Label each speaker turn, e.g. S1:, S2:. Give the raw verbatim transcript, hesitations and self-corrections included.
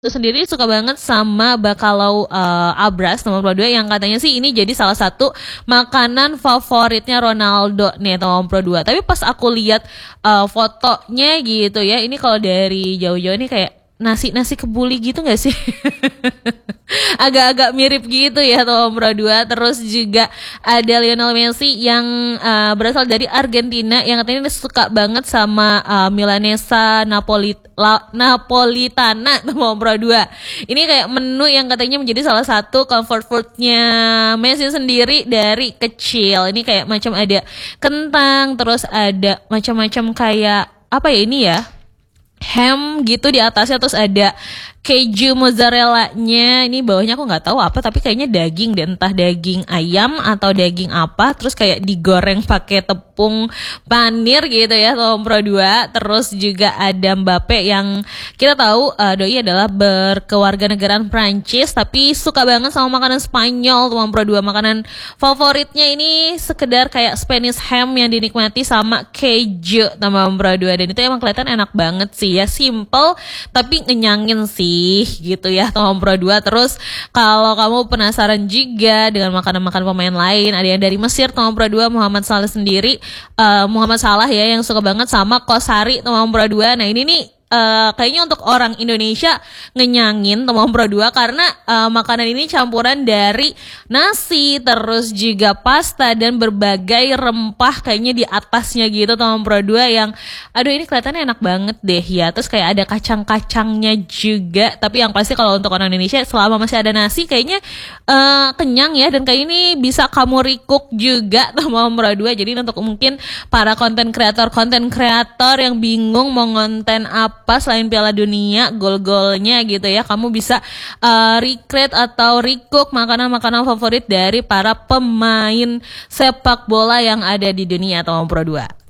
S1: Aku sendiri suka banget sama bakalau, eee, Abras nomor dua yang katanya sih ini jadi salah satu makanan favoritnya Ronaldo nih nomor dua. Tapi pas aku lihat, eee, fotonya gitu ya, ini kalau dari jauh-jauh nih kayak nasi nasi kebuli gitu nggak sih? Agak-agak mirip gitu ya nomor dua. Terus juga ada Lionel Messi yang, eee, berasal dari Argentina yang katanya dia suka banget sama, eee, milanesa napolit la napolitana nomor dua. Ini kayak menu yang katanya menjadi salah satu comfort food-nya Messi sendiri dari kecil. Ini kayak macam ada kentang, terus ada macam-macam kayak apa ya ini ya, ham gitu di atasnya, terus ada keju mozzarella-nya. Ini bawahnya aku nggak tahu apa, tapi kayaknya daging deh, entah daging ayam atau daging apa. Terus kayak digoreng pakai tepung panir gitu ya nomor dua. Terus juga ada Mbappe yang kita tahu uh, doi adalah berkewarganegaraan Prancis tapi suka banget sama makanan Spanyol nomor dua. Makanan favoritnya ini sekedar kayak Spanish ham yang dinikmati sama keju nomor dua, dan itu emang kelihatan enak banget sih ya, simple tapi ngenyangin sih gitu ya nomor dua. Terus kalau kamu penasaran juga dengan makanan-makanan pemain lain, ada yang dari Mesir nomor dua, Muhammad Salah sendiri, uh, Muhammad Salah ya yang suka banget sama Kosari nomor dua. Nah ini nih Uh, kayaknya untuk orang Indonesia ngenyangin nomor dua karena uh, makanan ini campuran dari nasi, terus juga pasta dan berbagai rempah kayaknya di atasnya gitu nomor dua yang aduh ini kelihatannya enak banget deh ya. Terus kayak ada kacang-kacangnya juga, tapi yang pasti kalau untuk orang Indonesia selama masih ada nasi kayaknya uh, kenyang ya, dan kayak ini bisa kamu recook juga nomor dua. Jadi untuk mungkin para konten kreator konten kreator yang bingung mau konten apa apa selain Piala Dunia, gol-golnya gitu ya, kamu bisa uh, recreate atau recook makanan-makanan favorit dari para pemain sepak bola yang ada di dunia atau nomor dua.